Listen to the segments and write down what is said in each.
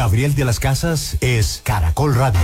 Gabriel de las Casas es Caracol Radio.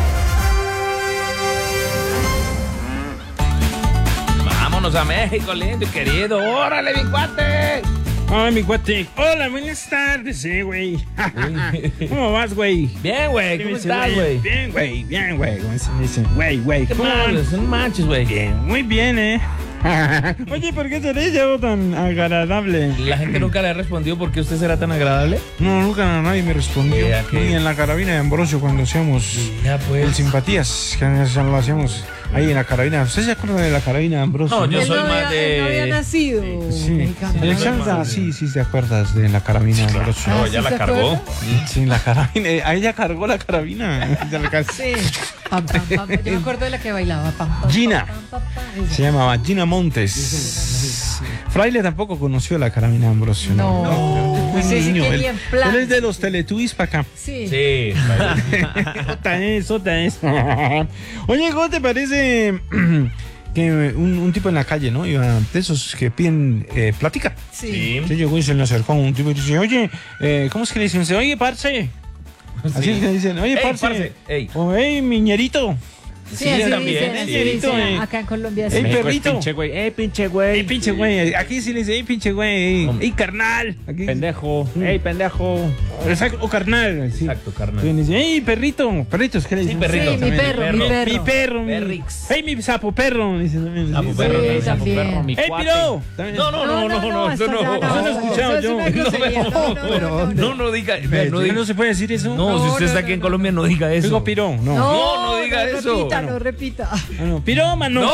Vámonos a México, lindo y querido. ¡Órale, mi cuate! Ay, mi cuate. Hola, buenas tardes, güey. ¿Cómo vas, güey? Bien, güey. ¿Cómo estás, güey? Bien, güey. Bien, güey. ¿Cómo se dice? Güey. ¿Qué manches? No manches, güey. Bien, muy bien, Oye, ¿por qué seréis yo tan agradable? La gente nunca le ha respondido por qué usted será tan agradable. No, nunca nadie me respondió. Ya que- Ni en la carabina de Ambrosio cuando hacíamos Ya, pues. el simpatías, que lo hacíamos ahí en la carabina. ¿Usted se acuerda de la carabina de Ambrosio? No, yo Él soy no más había- él no había de... nacido. Sí, Mexicano. Alexandra, sí, te acuerdas de la carabina de Ambrosio. No, Ah, ya ¿sí la se cargó. acuerda? Sí, la carabina. A ella cargó la carabina. Sí. Pam, pam, pam. Yo me acuerdo de la que bailaba. Pam, pam, Gina. pam, pam, pam. Esa. Se llamaba Gina Montes. Fraile tampoco conoció la carabina de Ambrosio. No. Muy Ese sí niño. que Él, ni en plan. él es de los Teletubbies para acá. Sí. Sí. Otra es. Oye, ¿cómo te parece que un tipo en la calle, ¿no? Iba de esos que piden plática. Sí. Entonces llegó y se le acercó a un tipo y dice, oye, ¿cómo es que le dicen? Dice, oye, parce. Así es que dicen, oye, Ey, parce. parce, ey. O, hey, miñerito. Sí, Sí, así también, dicen, así sí. dicen. Acá en Colombia sí. Ey, México es perrito. pinche güey. Pinche güey. Ey, pinche güey. Aquí sí le dice, ey, pinche güey. Ey, carnal. Aquí. Pendejo. Ey, pendejo. Exacto, o carnal. Sí. Exacto, carnal. Entonces dice, ey, perrito. Perritos, ¿qué le dicen? perrito. Sí, mi también, perro, mi perro. Mi perro. Perrix. Ey, mi sapo perro. Dice también. Sapo Sí. perro, Sí, también, sapo también. perro, mi ¡Ey, cuate. piro! También. No, eso esto no. ya Eso no he escuchado Eso yo. es una grosería. No diga. No se puede decir eso. No, si usted está aquí en Colombia, no diga eso. Digo piro. No. No diga eso. Repita, no repita. No, piro, mano. No.